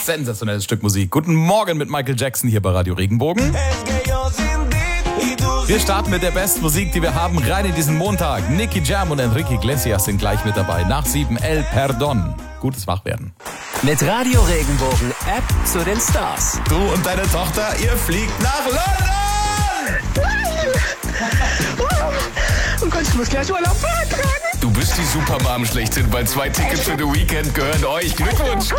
sensationelles Stück Musik. Guten Morgen mit Michael Jackson hier bei Radio Regenbogen. Wir starten mit der besten Musik, die wir haben, rein in diesen Montag. Nicky Jam und Enrique Iglesias sind gleich mit dabei. Nach 7 El Perdón. Gutes Wachwerden. Mit Radio Regenbogen, App zu den Stars. Du und deine Tochter, ihr fliegt nach London! Oh Gott, ich muss gleich Urlaub beantragen. Du bist die Supermom schlechthin, weil 2 Tickets für The Weekend gehören euch. Glückwunsch!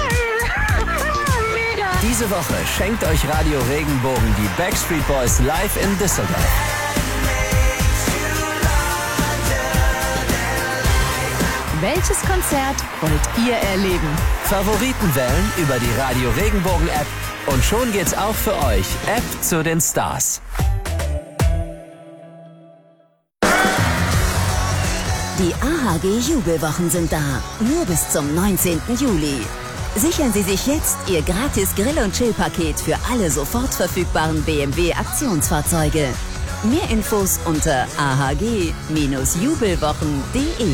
Diese Woche schenkt euch Radio Regenbogen die Backstreet Boys live in Düsseldorf. Welches Konzert wollt ihr erleben? Favoriten wählen über die Radio Regenbogen App und schon geht's auch für euch. App zu den Stars. Die AHG-Jubelwochen sind da, nur bis zum 19. Juli. Sichern Sie sich jetzt Ihr gratis Grill- und Chill-Paket für alle sofort verfügbaren BMW-Aktionsfahrzeuge. Mehr Infos unter ahg-jubelwochen.de.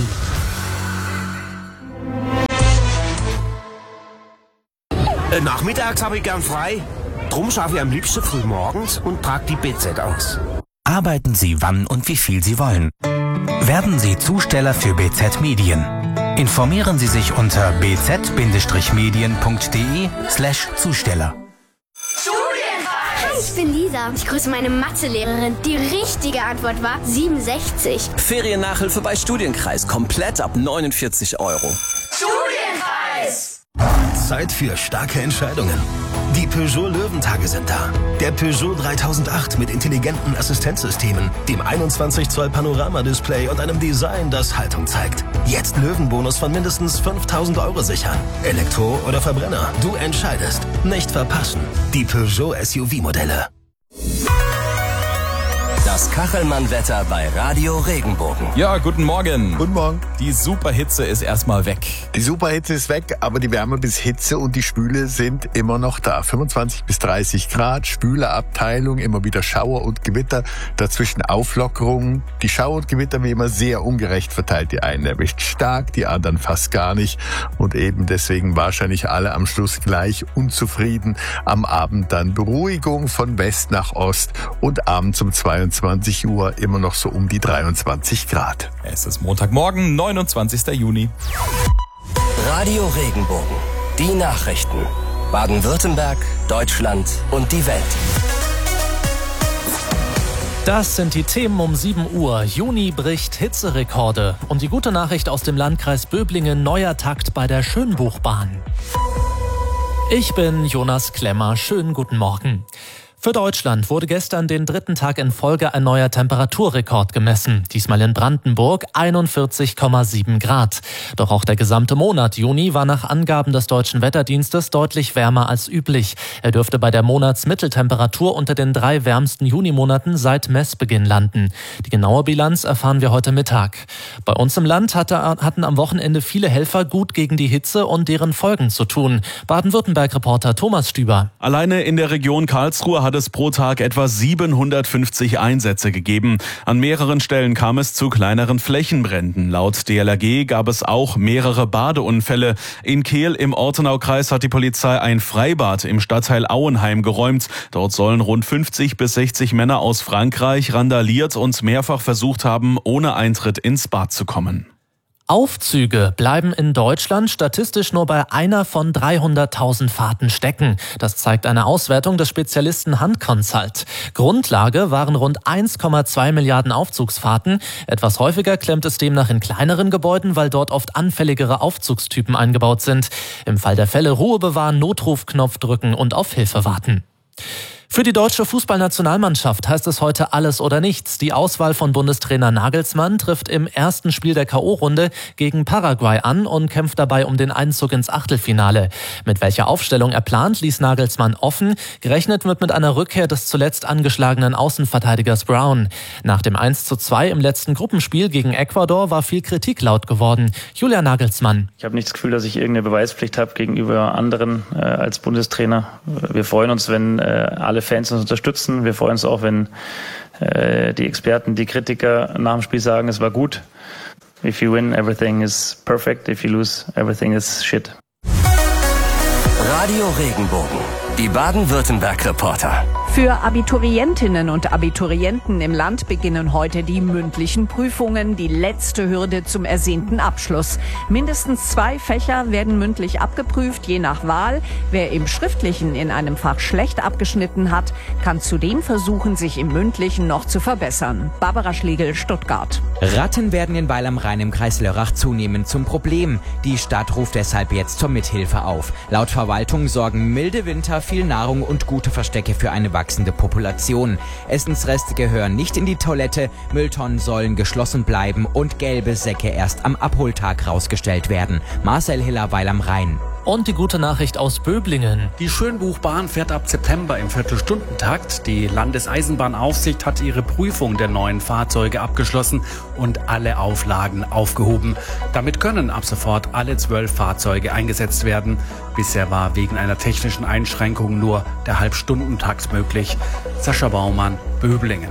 Nachmittags habe ich gern frei. Drum schaffe ich am liebsten früh morgens und trage die BZ aus. Arbeiten Sie wann und wie viel Sie wollen. Werden Sie Zusteller für BZ Medien. Informieren Sie sich unter bz-medien.de/Zusteller. Hi, ich bin Lisa. Ich grüße meine Mathelehrerin. Die richtige Antwort war 67. Feriennachhilfe bei Studienkreis. Komplett ab 49 €. Studienkreis! Zeit für starke Entscheidungen. Die Peugeot Löwentage sind da. Der Peugeot 3008 mit intelligenten Assistenzsystemen, dem 21 Zoll Panoramadisplay und einem Design, das Haltung zeigt. Jetzt Löwenbonus von mindestens 5.000 € sichern. Elektro oder Verbrenner, du entscheidest. Nicht verpassen. Die Peugeot SUV-Modelle. Das Kachelmann-Wetter bei Radio Regenbogen. Ja, guten Morgen. Guten Morgen. Die Superhitze ist erstmal weg. Die Superhitze ist weg, aber die Wärme bis Hitze und die Spüle sind immer noch da. 25 bis 30 Grad, Spüleabteilung, immer wieder Schauer und Gewitter, dazwischen Auflockerungen. Die Schauer und Gewitter wie immer sehr ungerecht verteilt. Die einen erwischt stark, die anderen fast gar nicht. Und eben deswegen wahrscheinlich alle am Schluss gleich unzufrieden. Am Abend dann Beruhigung von West nach Ost und abends um 22 Uhr immer noch so um die 23 Grad. Es ist Montagmorgen, 29. Juni. Radio Regenbogen. Die Nachrichten. Baden-Württemberg, Deutschland und die Welt. Das sind die Themen um 7 Uhr. Juni bricht Hitzerekorde. Und die gute Nachricht aus dem Landkreis Böblingen: neuer Takt bei der Schönbuchbahn. Ich bin Jonas Klemmer. Schönen guten Morgen. Für Deutschland wurde gestern den 3. Tag in Folge ein neuer Temperaturrekord gemessen. Diesmal in Brandenburg 41,7 Grad. Doch auch der gesamte Monat Juni war nach Angaben des Deutschen Wetterdienstes deutlich wärmer als üblich. Er dürfte bei der Monatsmitteltemperatur unter den 3 wärmsten Junimonaten seit Messbeginn landen. Die genaue Bilanz erfahren wir heute Mittag. Bei uns im Land hatten am Wochenende viele Helfer gut gegen die Hitze und deren Folgen zu tun. Baden-Württemberg-Reporter Thomas Stüber. Alleine in der Region Karlsruhe hat es pro Tag etwa 750 Einsätze gegeben. An mehreren Stellen kam es zu kleineren Flächenbränden. Laut DLRG gab es auch mehrere Badeunfälle. In Kehl im Ortenaukreis hat die Polizei ein Freibad im Stadtteil Auenheim geräumt. Dort sollen rund 50 bis 60 Männer aus Frankreich randaliert und mehrfach versucht haben, ohne Eintritt ins Bad zu kommen. Aufzüge bleiben in Deutschland statistisch nur bei einer von 300.000 Fahrten stecken. Das zeigt eine Auswertung des Spezialisten Hunt Consult. Grundlage waren rund 1,2 Milliarden Aufzugsfahrten. Etwas häufiger klemmt es demnach in kleineren Gebäuden, weil dort oft anfälligere Aufzugstypen eingebaut sind. Im Fall der Fälle Ruhe bewahren, Notrufknopf drücken und auf Hilfe warten. Für die deutsche Fußballnationalmannschaft heißt es heute alles oder nichts. Die Auswahl von Bundestrainer Nagelsmann trifft im ersten Spiel der K.O.-Runde gegen Paraguay an und kämpft dabei um den Einzug ins Achtelfinale. Mit welcher Aufstellung er plant, ließ Nagelsmann offen. Gerechnet wird mit einer Rückkehr des zuletzt angeschlagenen Außenverteidigers Brown. Nach dem 1:2 im letzten Gruppenspiel gegen Ecuador war viel Kritik laut geworden. Julian Nagelsmann. Ich habe nicht das Gefühl, dass ich irgendeine Beweispflicht habe gegenüber anderen als Bundestrainer. Wir freuen uns, wenn alle Fans uns unterstützen. Wir freuen uns auch, wenn die Experten, die Kritiker nach dem Spiel sagen, es war gut. If you win, everything is perfect. If you lose, everything is shit. Radio Regenbogen, die Baden-Württemberg-Reporter. Für Abiturientinnen und Abiturienten im Land beginnen heute die mündlichen Prüfungen, die letzte Hürde zum ersehnten Abschluss. Mindestens 2 Fächer werden mündlich abgeprüft, je nach Wahl. Wer im Schriftlichen in einem Fach schlecht abgeschnitten hat, kann zudem versuchen, sich im Mündlichen noch zu verbessern. Barbara Schlegel, Stuttgart. Ratten werden in Weil am Rhein im Kreis Lörrach zunehmend zum Problem. Die Stadt ruft deshalb jetzt zur Mithilfe auf. Laut Verwaltung sorgen milde Winter, viel Nahrung und gute Verstecke für eine wachsende Population. Essensreste gehören nicht in die Toilette, Mülltonnen sollen geschlossen bleiben und gelbe Säcke erst am Abholtag rausgestellt werden. Marcel Hiller, Weil am Rhein. Und die gute Nachricht aus Böblingen. Die Schönbuchbahn fährt ab September im Viertelstundentakt. Die Landeseisenbahnaufsicht hat ihre Prüfung der neuen Fahrzeuge abgeschlossen und alle Auflagen aufgehoben. Damit können ab sofort alle 12 Fahrzeuge eingesetzt werden. Bisher war wegen einer technischen Einschränkung nur der Halbstundentakt möglich. Sascha Baumann, Böblingen.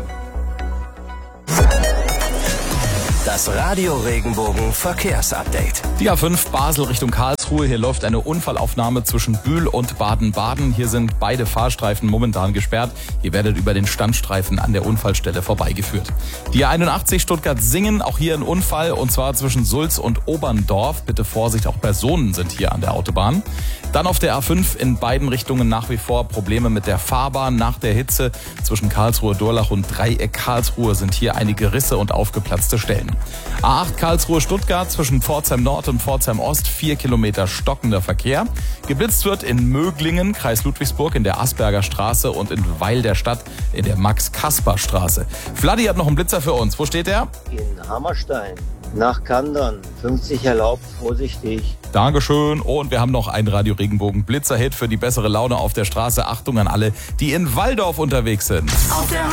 Das Radio Regenbogen Verkehrsupdate. Die A5 Basel Richtung Karlsruhe. Hier läuft eine Unfallaufnahme zwischen Bühl und Baden-Baden. Hier sind beide Fahrstreifen momentan gesperrt. Ihr werdet über den Standstreifen an der Unfallstelle vorbeigeführt. Die A81 Stuttgart-Singen, auch hier ein Unfall, und zwar zwischen Sulz und Oberndorf. Bitte Vorsicht, auch Personen sind hier an der Autobahn. Dann auf der A5 in beiden Richtungen nach wie vor Probleme mit der Fahrbahn. Nach der Hitze zwischen Karlsruhe-Durlach und Dreieck Karlsruhe sind hier einige Risse und aufgeplatzte Stellen. A8 Karlsruhe-Stuttgart zwischen Pforzheim Nord und Pforzheim Ost 4 Kilometer stockender Verkehr. Geblitzt wird in Möglingen, Kreis Ludwigsburg in der Asperger Straße und in Weil der Stadt in der Max-Kasper-Straße. Vladi hat noch einen Blitzer für uns. Wo steht der? In Hammerstein. Nach Kandern. 50 erlaubt, vorsichtig. Dankeschön. Und wir haben noch einen Radio Regenbogen Blitzer-Hit für die bessere Laune auf der Straße. Achtung an alle, die in Walldorf unterwegs sind. Auf der